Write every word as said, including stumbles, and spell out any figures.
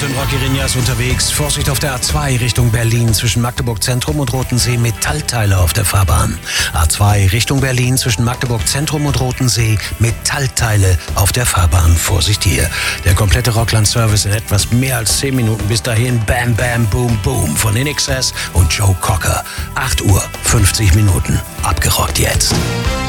sind Rocky Rinjas unterwegs. Vorsicht auf der A zwei Richtung Berlin zwischen Magdeburg Zentrum und Rotensee. Metallteile auf der Fahrbahn. A zwei Richtung Berlin zwischen Magdeburg Zentrum und Rotensee. Metallteile auf der Fahrbahn. Vorsicht hier. Der komplette Rockland-Service in etwas mehr als zehn Minuten. Bis dahin Bam Bam Boom Boom von In Excess und Joe Cocker. acht Uhr fünfzig Minuten. Abgerockt jetzt.